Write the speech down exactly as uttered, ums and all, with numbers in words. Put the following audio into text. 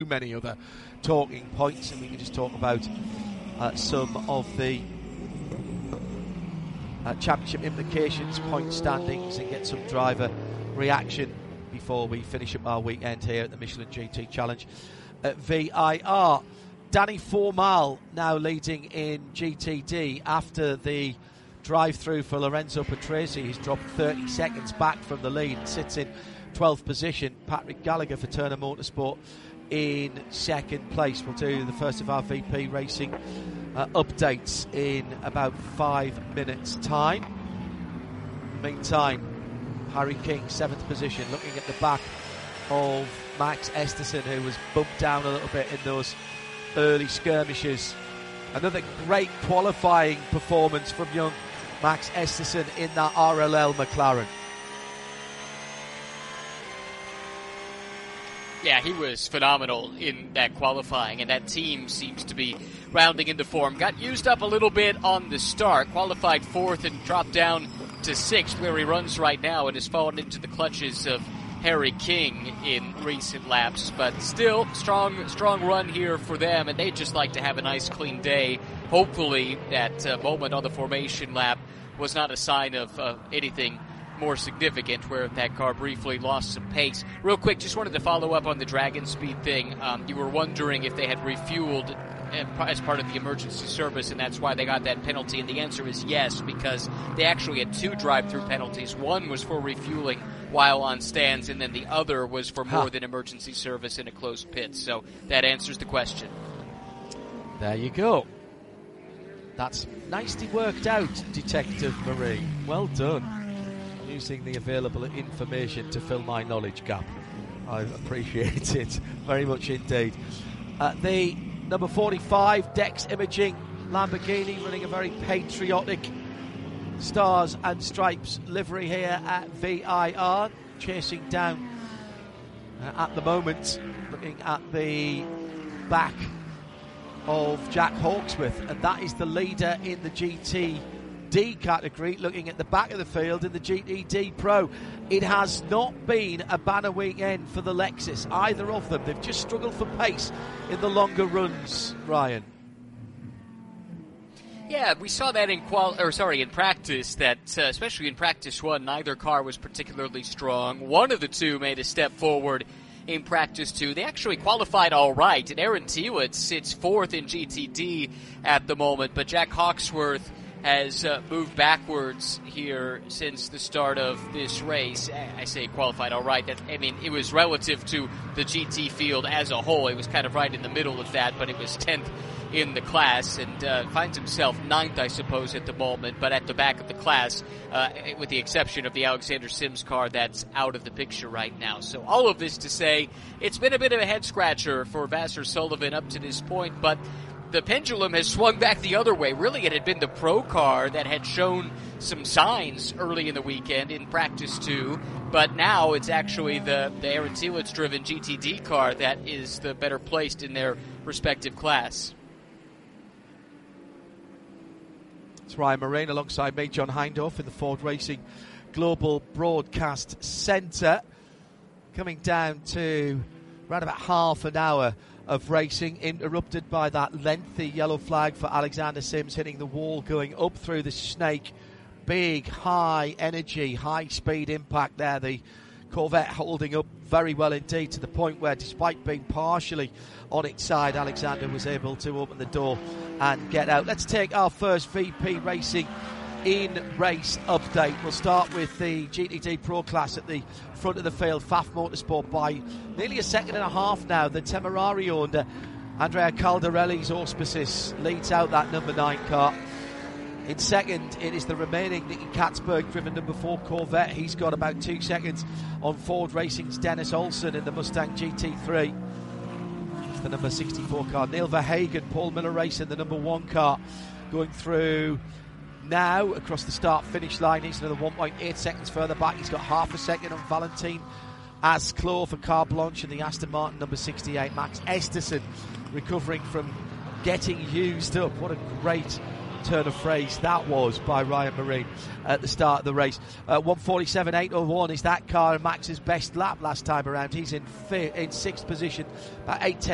many other talking points, and we can just talk about uh, some of the uh, championship implications, point standings, and get some driver reaction before we finish up our weekend here at the Michelin G T Challenge at V I R. Danny Formal now leading in G T D after the drive-through for Lorenzo Patrese. He's dropped thirty seconds back from the lead and sits in twelfth position. Patrick Gallagher for Turner Motorsport in second place. We'll do the first of our V P Racing uh, updates in about five minutes' time. Meantime, Harry King, seventh position, looking at the back of Max Esterson, who was bumped down a little bit in those early skirmishes. Another great qualifying performance from young Max Esterson in that R L L McLaren. Yeah, he was phenomenal in that qualifying, and that team seems to be rounding into form. Got used up a little bit on the start, qualified fourth and dropped down to sixth, where he runs right now, and has fallen into the clutches of Harry King in recent laps. But still, strong strong run here for them, and they'd just like to have a nice clean day. Hopefully that uh, moment on the formation lap was not a sign of uh, anything more significant, where that car briefly lost some pace. Real quick, just wanted to follow up on the Dragon Speed thing. Um, you were wondering if they had refueled as part of the emergency service, and that's why they got that penalty, and the answer is yes, because they actually had two drive-through penalties. One was for refueling while on stands, and then the other was for more huh. than emergency service in a closed pit. So that answers the question. There you go. That's nicely worked out, Detective Marie. Well done. Using the available information to fill my knowledge gap. I appreciate it very much indeed. Uh, the number forty-five Dex Imaging Lamborghini running a very patriotic Stars and Stripes livery here at V I R, chasing down uh, at the moment, looking at the back of Jack Hawksworth, and that is the leader in the G T D category. Looking at the back of the field in the G T D Pro, it has not been a banner weekend for the Lexus, either of them. They've just struggled for pace in the longer runs, Ryan. Yeah, we saw that in qual or sorry in practice. That uh, especially in practice one, neither car was particularly strong. One of the two made a step forward in practice two. They actually qualified all right, and Aaron Tewitt sits fourth in G T D at the moment, but Jack Hawksworth has uh, moved backwards here since the start of this race. I say qualified all right. That, I mean, it was relative to the G T field as a whole. It was kind of right in the middle of that, but it was tenth in the class, and uh, finds himself ninth, I suppose, at the moment, but at the back of the class, uh, with the exception of the Alexander Sims car that's out of the picture right now. So all of this to say, it's been a bit of a head-scratcher for Vasser Sullivan up to this point, but the pendulum has swung back the other way. Really, it had been the Pro car that had shown some signs early in the weekend in practice two, but now it's actually the, the Aaron Tewitt-driven G T D car that is the better placed in their respective class. It's Ryan Moraine alongside me, John Hindhaugh, in the Ford Racing Global Broadcast Centre. Coming down to around about half an hour of racing, interrupted by that lengthy yellow flag for Alexander Sims hitting the wall going up through the snake. Big, high energy, high speed impact there. The Corvette holding up very well indeed, to the point where, despite being partially on its side, Alexander was able to open the door and get out. Let's take our first V P Racing in-race update. We'll start with the G T D Pro class at the front of the field. F A F Motorsport by nearly a second and a half now. The Temerario under Andrea Caldarelli's auspices leads out that number nine car. In second, it is the remaining Nicky Katzberg-driven number four Corvette. He's got about two seconds on Ford Racing's Dennis Olsen in the Mustang G T three. It's the number sixty-four car. Neil Verhagen, Paul Miller racing the number one car, going through now across the start-finish line. He's another one point eight seconds further back. He's got half a second on Valentin Asclaux for Car Blanche and the Aston Martin number sixty-eight. Max Esterson recovering from getting used up. What a great turn of phrase that was by Ryan Moraine at the start of the race. uh, one forty-seven eight oh one is that car, and Max's best lap last time around. He's in fifth, in sixth position, about eight